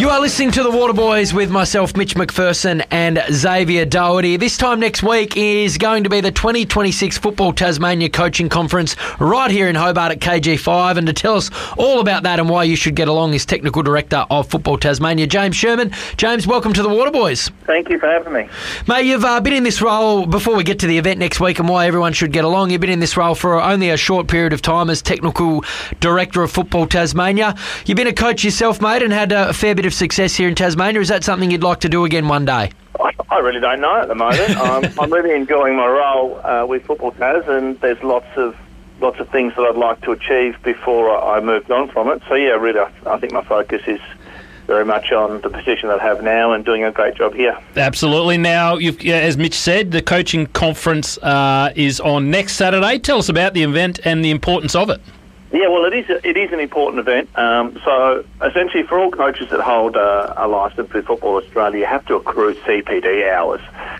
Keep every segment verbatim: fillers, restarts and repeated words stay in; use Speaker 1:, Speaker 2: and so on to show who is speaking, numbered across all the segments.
Speaker 1: You are listening to The Waterboys with myself, Mitch McPherson, and Xavier Doherty. This time next week is going to be the twenty twenty-six Football Tasmania Coaching Conference right here in Hobart at K G five. And to tell us all about that and why you should get along is Technical Director of Football Tasmania, James Sherman. James, welcome to The Waterboys.
Speaker 2: Thank you for having me.
Speaker 1: Mate, you've uh, been in this role, before we get to the event next week and why everyone should get along, you've been in this role for only a short period of time as Technical Director of Football Tasmania. You've been a coach yourself, mate, and had a fair bit of success here in Tasmania. Is that something you'd like to do again one day?
Speaker 2: I, I really don't know at the moment. I'm, I'm really enjoying my role uh, with Football Tas, and there's lots of lots of things that I'd like to achieve before I, I moved on from it. So yeah, really, I, I think my focus is very much on the position that I have now and doing a great job here.
Speaker 3: Absolutely. Now, you've, yeah, as Mitch said, the coaching conference uh, is on next Saturday. Tell us about the event and the importance of it.
Speaker 2: Yeah, well, it is a, it is an important event. Um, so, essentially, for all coaches that hold uh, a licence with Football Australia, you have to accrue C P D hours.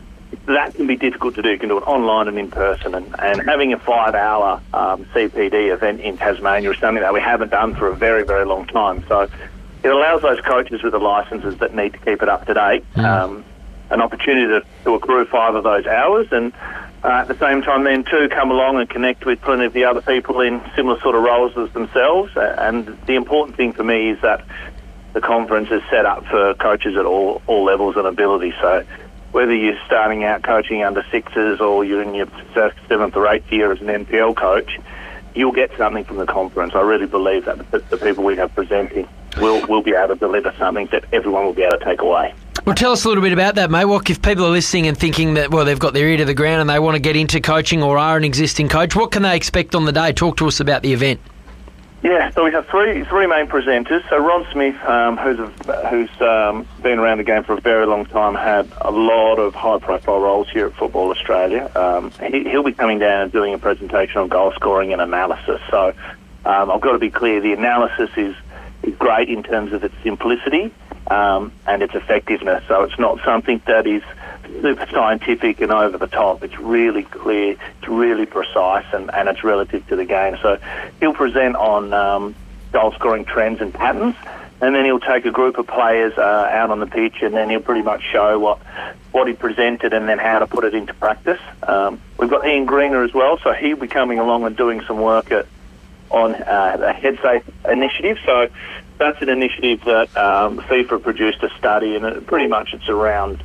Speaker 2: That can be difficult to do. You can do it online and in person. And, and having a five-hour um, C P D event in Tasmania is something that we haven't done for a very, very long time. So, it allows those coaches with the licences that need to keep it up to date mm. um, an opportunity to, to accrue five of those hours, and Uh, at the same time then too come along and connect with plenty of the other people in similar sort of roles as themselves. Uh, and the important thing for me is that the conference is set up for coaches at all, all levels and ability. So whether you're starting out coaching under sixes or you're in your seventh or eighth year as an N P L coach, you'll get something from the conference. I really believe that the, the people we have presenting will, will be able to deliver something that everyone will be able to take away.
Speaker 1: Well, tell us a little bit about that, mate. What if people are listening and thinking that, well, they've got their ear to the ground and they want to get into coaching or are an existing coach, what can they expect on the day? Talk to us about the event.
Speaker 2: Yeah, so we have three three main presenters. So Ron Smith, um, who's a, who's um, been around the game for a very long time, had a lot of high-profile roles here at Football Australia. Um, he, he'll be coming down and doing a presentation on goal scoring and analysis. So um, I've got to be clear, the analysis is, is great in terms of its simplicity um, and its effectiveness. So it's not something that is super scientific and over the top. It's really clear, it's really precise, and, and it's relative to the game. So he'll present on um, goal scoring trends and patterns, and then he'll take a group of players uh, out on the pitch, and then he'll pretty much show what what he presented and then how to put it into practice. Um, we've got Ian Greener as well, so he'll be coming along and doing some work at, on uh, the HeadSafe initiative. So that's an initiative that um, FIFA produced a study, and it, pretty much it's around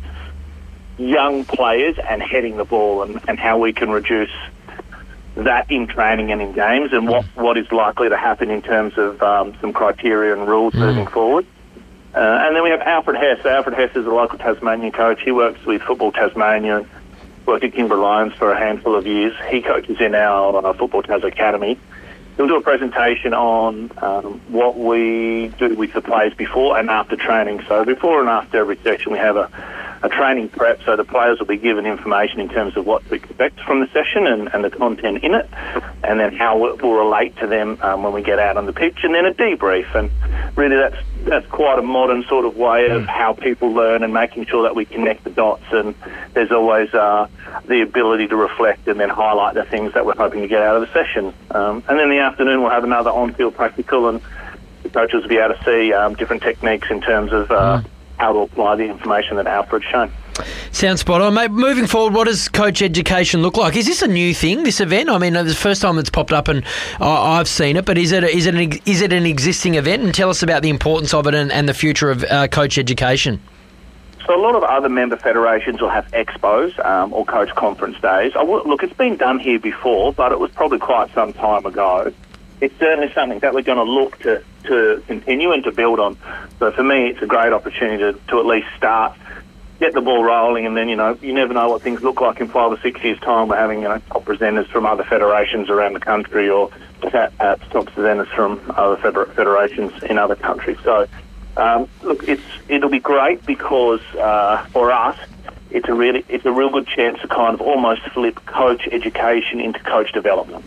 Speaker 2: young players and heading the ball, and, and how we can reduce that in training and in games, and what, what is likely to happen in terms of um, some criteria and rules mm. moving forward. Uh, and then we have Alfred Hess. Alfred Hess is a local Tasmanian coach. He works with Football Tasmania and worked at Kimber Lions for a handful of years. He coaches in our uh, Football Tas Academy. He'll do a presentation on um, what we do with the players before and after training. So before and after every session, we have a, a training prep, so the players will be given information in terms of what to expect from the session and, and the content in it, and then how it will relate to them um, when we get out on the pitch, and then a debrief. And really that's that's quite a modern sort of way of how people learn and making sure that we connect the dots, and there's always uh, the ability to reflect and then highlight the things that we're hoping to get out of the session. Um, and then in the afternoon we'll have another on-field practical, and the coaches will be able to see um, different techniques in terms of uh, mm. how to apply the information that Alfred's shown.
Speaker 1: Sounds spot on, mate. Moving forward, what does coach education look like? Is this a new thing, this event? I mean, it's the first time it's popped up and uh, I've seen it, but is it is it an, is it an existing event? And tell us about the importance of it and, and the future of uh, coach education.
Speaker 2: So a lot of other member federations will have expos um, or coach conference days. I w- look, it's been done here before, but it was probably quite some time ago. It's certainly something that we're going to look to, to continue and to build on. So for me, it's a great opportunity to, to at least start, get the ball rolling, and then, you know, you never know what things look like in five or six years' time. We're having, you know, top presenters from other federations around the country, or uh, top presenters from other feder- federations in other countries. So, um, look, it's it'll be great because uh, for us, it's a really it's a real good chance to kind of almost flip coach education into coach development.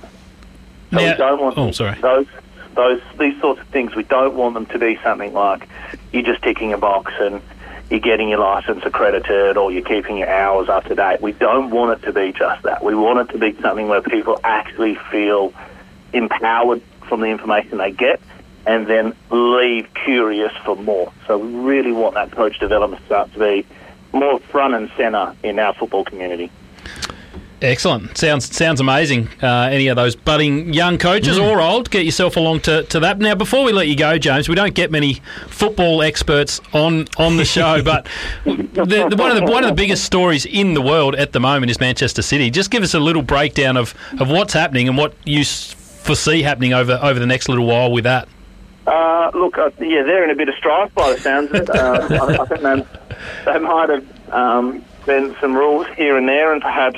Speaker 2: So
Speaker 3: now,
Speaker 2: we don't want
Speaker 3: oh, sorry.
Speaker 2: those those these sorts of things. We don't want them to be something like you're just ticking a box and you're getting your licence accredited or you're keeping your hours up to date. We don't want it to be just that. We want it to be something where people actually feel empowered from the information they get and then leave curious for more. So we really want that coach development to start to be more front and centre in our football community.
Speaker 3: Excellent. Sounds sounds amazing. Uh, any of those budding young coaches mm. or old, get yourself along to, to that. Now, before we let you go, James, we don't get many football experts on, on the show, but the, the, one of the one of the biggest stories in the world at the moment is Manchester City. Just give us a little breakdown of, of what's happening and what you foresee happening over, over the next little while with that.
Speaker 2: Uh, look, uh, yeah, they're in a bit of strife by the sounds of it. Uh, I, I think they, they might have um, been some rules here and there, and perhaps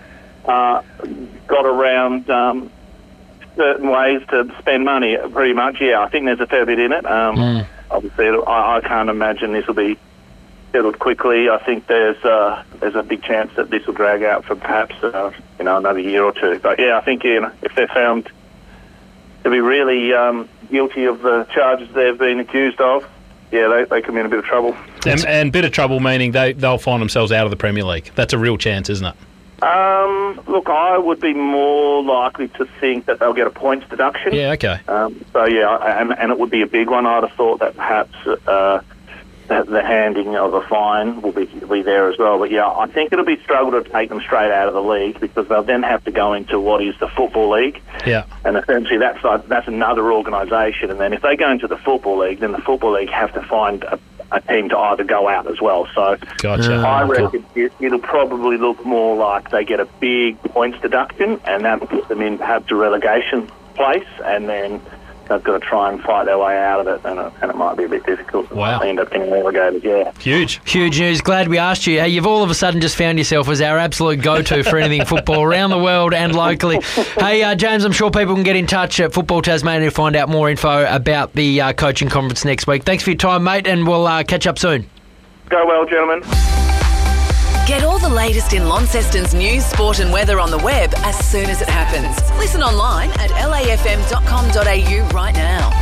Speaker 2: Uh, got around um, certain ways to spend money, pretty much. Yeah, I think there's a fair bit in it. Um, mm. Obviously, I, I can't imagine this will be settled quickly. I think there's uh, there's a big chance that this will drag out for perhaps uh, you know another year or two. But yeah, I think you know, if they're found to be really um, guilty of the charges they've been accused of, yeah, they, they could be in a bit of trouble.
Speaker 3: And, and bit of trouble meaning they they'll find themselves out of the Premier League. That's a real chance, isn't it?
Speaker 2: Um, look, I would be more likely to think that they'll get a points deduction.
Speaker 3: Yeah, okay.
Speaker 2: Um, so, yeah, and, and it would be a big one. I'd have thought that perhaps uh, that the handing of a fine will be, be there as well. But, yeah, I think it'll be a struggle to take them straight out of the league because they'll then have to go into what is the Football League.
Speaker 3: Yeah.
Speaker 2: And essentially that's, like, that's another organisation. And then if they go into the Football League, then the Football League have to find a a team to either go out as well. So
Speaker 3: gotcha.
Speaker 2: I reckon it, it'll probably look more like they get a big points deduction and that will put them in perhaps a relegation place, and then they've got to try and fight their way out of it, and it, and it might be a bit difficult.
Speaker 3: Wow.
Speaker 2: They end up getting relegated, yeah.
Speaker 3: Huge.
Speaker 1: Huge news. Glad we asked you. Hey, you've all of a sudden just found yourself as our absolute go-to for anything football around the world and locally. Hey, uh, James, I'm sure people can get in touch at Football Tasmania to find out more info about the uh, coaching conference next week. Thanks for your time, mate, and we'll uh, catch up soon.
Speaker 2: Go well, gentlemen.
Speaker 4: Get all the latest in Launceston's news, sport and weather on the web as soon as it happens. Listen online at l a f m dot com dot a u right now.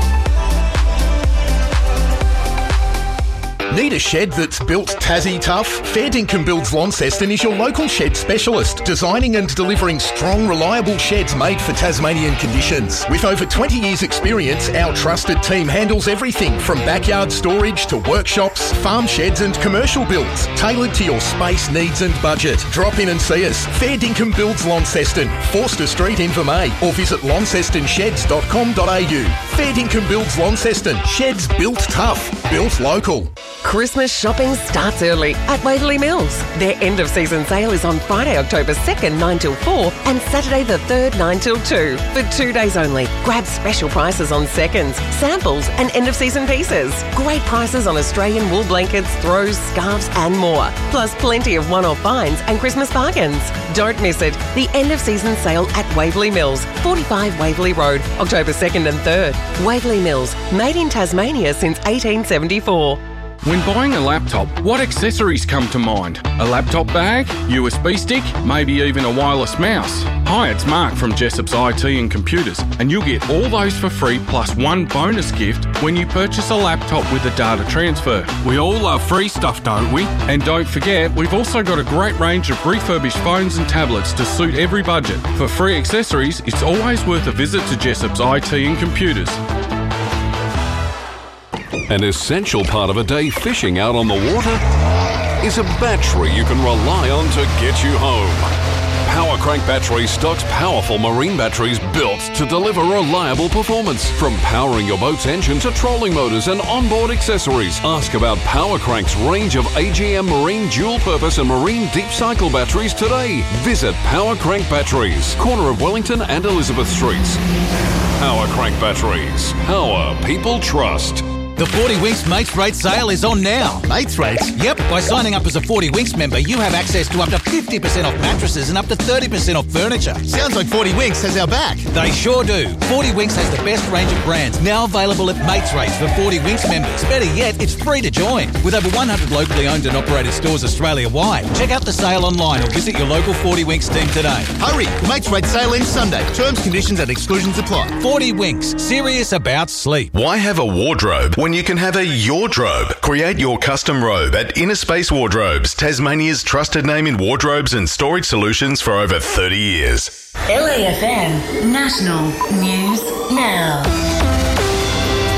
Speaker 5: Need a shed that's built Tassie tough? Fair Dinkum Builds Launceston is your local shed specialist, designing and delivering strong, reliable sheds made for Tasmanian conditions. With over twenty years experience, our trusted team handles everything from backyard storage to workshops, farm sheds and commercial builds, tailored to your space needs and budget. Drop in and see us. Fair Dinkum Builds Launceston, Forster Street, Invermay, or visit launceston sheds dot com dot a u. Fair Dinkum Builds Launceston. Sheds built tough, built local.
Speaker 6: Christmas shopping starts early at Waverley Mills. Their end of season sale is on Friday, October second, nine till four, and Saturday the third, nine till two. For two days only, grab special prices on seconds, samples, and end of season pieces. Great prices on Australian wool blankets, throws, scarves, and more. Plus plenty of one-off finds and Christmas bargains. Don't miss it. The end of season sale at Waverley Mills, forty-five Waverley Road, October second and third. Waverley Mills, made in Tasmania since eighteen seventy-four.
Speaker 7: When buying a laptop, what accessories come to mind? A laptop bag, U S B stick, maybe even a wireless mouse? Hi, it's Mark from Jessop's I T and Computers, and you'll get all those for free plus one bonus gift when you purchase a laptop with a data transfer. We all love free stuff, don't we? And don't forget, we've also got a great range of refurbished phones and tablets to suit every budget. For free accessories, it's always worth a visit to Jessop's I T and Computers.
Speaker 8: An essential part of a day fishing out on the water is a battery you can rely on to get you home. Power Crank Batteries stocks powerful marine batteries built to deliver reliable performance. From powering your boat's engine to trolling motors and onboard accessories, ask about Power Crank's range of A G M marine dual-purpose and marine deep cycle batteries today. Visit Power Crank Batteries, corner of Wellington and Elizabeth Streets. Power Crank Batteries. Power people trust.
Speaker 9: The forty Winks Mates Rates sale is on now.
Speaker 5: Mates Rates?
Speaker 9: Yep, by signing up as a forty Winks member, you have access to up to fifty percent off mattresses and up to thirty percent off furniture.
Speaker 5: Sounds like forty Winks has our back.
Speaker 9: They sure do. forty Winks has the best range of brands, now available at Mates Rates for forty Winks members. Better yet, it's free to join. With over one hundred locally owned and operated stores Australia-wide. Check out the sale online or visit your local forty Winks team today.
Speaker 5: Hurry, the Mates Rates sale ends Sunday. Terms, conditions and exclusions apply.
Speaker 9: forty Winks, serious about sleep.
Speaker 10: Why have a wardrobe when you can have a Yordrobe? Create your custom robe at Inner Space Wardrobes, Tasmania's trusted name in wardrobes and storage solutions for over thirty years.
Speaker 4: L A F M National News Now.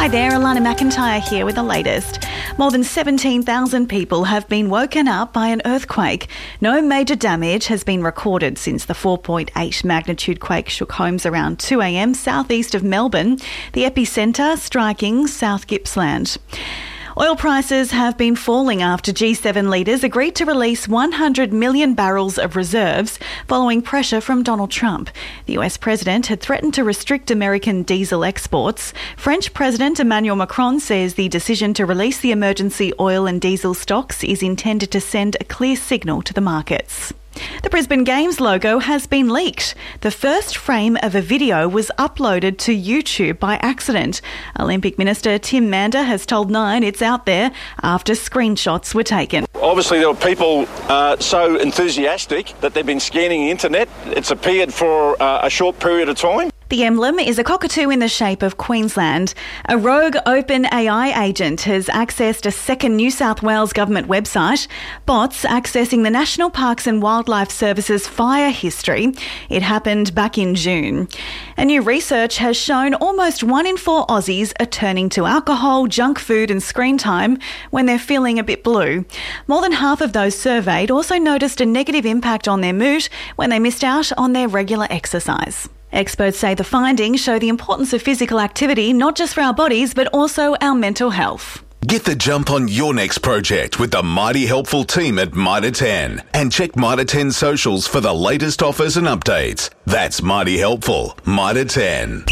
Speaker 11: Hi there, Alana McIntyre here with the latest. More than seventeen thousand people have been woken up by an earthquake. No major damage has been recorded since the four point eight magnitude quake shook homes around two a.m. southeast of Melbourne, the epicentre striking South Gippsland. Oil prices have been falling after G seven leaders agreed to release one hundred million barrels of reserves following pressure from Donald Trump. The U S president had threatened to restrict American diesel exports. French President Emmanuel Macron says the decision to release the emergency oil and diesel stocks is intended to send a clear signal to the markets. The Brisbane Games logo has been leaked. The first frame of a video was uploaded to YouTube by accident. Olympic Minister Tim Mander has told Nine it's out there after screenshots were taken.
Speaker 12: Obviously there were people uh, so enthusiastic that they've been scanning the internet. It's appeared for uh, a short period of time.
Speaker 11: The emblem is a cockatoo in the shape of Queensland. A rogue OpenAI agent has accessed a second New South Wales government website. Bots accessing the National Parks and Wildlife Service's fire history. It happened back in June. A new research has shown almost one in four Aussies are turning to alcohol, junk food and screen time when they're feeling a bit blue. More than half of those surveyed also noticed a negative impact on their mood when they missed out on their regular exercise. Experts say the findings show the importance of physical activity, not just for our bodies, but also our mental health.
Speaker 10: Get the jump on your next project with the mighty helpful team at Mitre ten. And check Mitre ten socials for the latest offers and updates. That's mighty helpful. Mitre ten.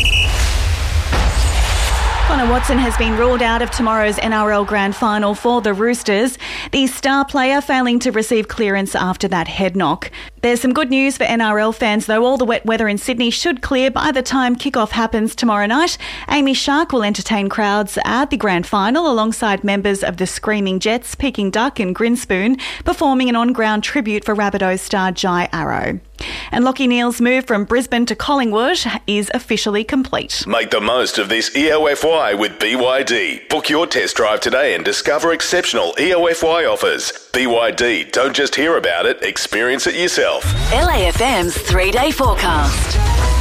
Speaker 11: Connor Watson has been ruled out of tomorrow's N R L Grand Final for the Roosters, the star player failing to receive clearance after that head knock. There's some good news for N R L fans, though. All the wet weather in Sydney should clear by the time kickoff happens tomorrow night. Amy Shark will entertain crowds at the Grand Final alongside members of the Screaming Jets, Peking Duck and Grinspoon, performing an on-ground tribute for Rabbitohs star Jai Arrow. And Lachie Neale's move from Brisbane to Collingwood is officially complete.
Speaker 10: Make the most of this E O F Y with B Y D. Book your test drive today and discover exceptional E O F Y offers. B Y D, don't just hear about it, experience it yourself.
Speaker 4: L A F M's three-day forecast.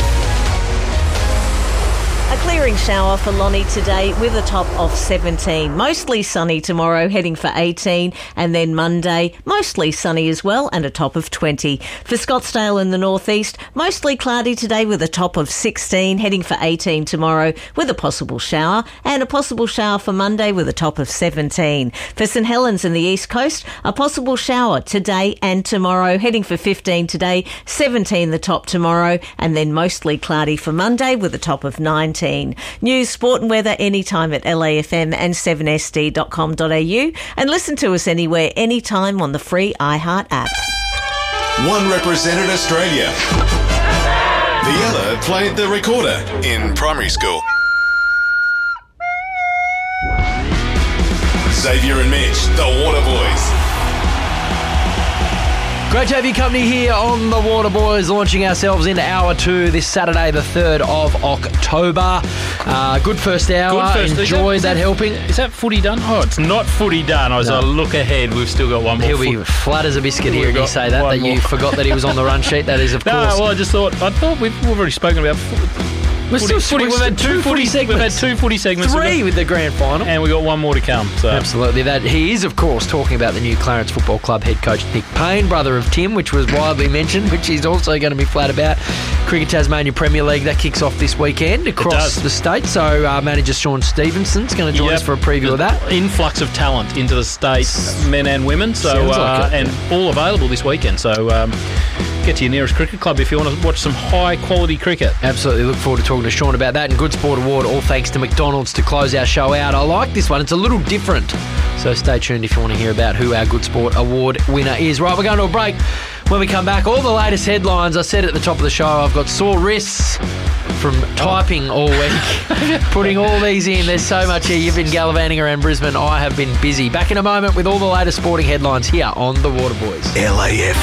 Speaker 13: A clearing shower for Lonnie today with a top of seventeen. Mostly sunny tomorrow, heading for eighteen. And then Monday, mostly sunny as well and a top of twenty. For Scottsdale in the northeast, mostly cloudy today with a top of sixteen, heading for eighteen tomorrow with a possible shower. And a possible shower for Monday with a top of seventeen. For St Helens in the east coast, a possible shower today and tomorrow, heading for fifteen today, seventeen the top tomorrow. And then mostly cloudy for Monday with a top of nineteen. News, sport and weather anytime at L A F M and seven S D dot com dot A U, and listen to us anywhere, anytime on the free iHeart app.
Speaker 10: One represented Australia. The other played the recorder in primary school. Xavier and Mitch, the Water Boys.
Speaker 1: Great to have your company here on the Water Boys, launching ourselves into hour two this Saturday, the third of October. Uh, good first hour.
Speaker 3: Good first,
Speaker 1: Enjoyed
Speaker 3: is
Speaker 1: that,
Speaker 3: that
Speaker 1: helping.
Speaker 3: Is that footy done? Oh, it's not footy done. As
Speaker 1: No.
Speaker 3: I look ahead, we've still got one more.
Speaker 1: He'll be
Speaker 3: foot-
Speaker 1: flat as a biscuit here
Speaker 3: We've
Speaker 1: and you
Speaker 3: got
Speaker 1: say that,
Speaker 3: one
Speaker 1: that you
Speaker 3: more.
Speaker 1: forgot that he was on the run sheet. That is, of
Speaker 3: No,
Speaker 1: course.
Speaker 3: well, I just thought, I thought we've, we've already spoken about fo-
Speaker 1: We're
Speaker 3: footy,
Speaker 1: still-
Speaker 3: footy.
Speaker 1: we're
Speaker 3: We've had
Speaker 1: still-
Speaker 3: two footy segments. We've had two footy segments.
Speaker 1: Three
Speaker 3: We've got-
Speaker 1: with the grand final.
Speaker 3: And we've got one more to come. So.
Speaker 1: Absolutely. That he is, of course, talking about the new Clarence Football Club head coach Nick Payne, brother of Tim, which was widely mentioned, which he's also going to be flat about. Cricket Tasmania Premier League, that kicks off this weekend across the state. So uh, manager Sean Stevenson's going to join
Speaker 3: Yep.
Speaker 1: us for a preview of that.
Speaker 3: Influx of talent into the state, men and women. So
Speaker 1: Sounds
Speaker 3: uh,
Speaker 1: like it,
Speaker 3: and
Speaker 1: yeah.
Speaker 3: all available this weekend. So um, get to your nearest cricket club if you want to watch some high quality cricket.
Speaker 1: Absolutely. Look forward to talking to Sean about that. And Good Sport Award, all thanks to McDonald's to close our show out. I like this one. It's a little different. So stay tuned if you want to hear about who our Good Sport Award winner is. Right, we're going to a break. When we come back, all the latest headlines. I said at the top of the show, I've got sore wrists from typing all week, putting all these in. There's so much here. You've been gallivanting around Brisbane. I have been busy. Back in a moment with all the latest sporting headlines here on The Water Boys.
Speaker 10: L A F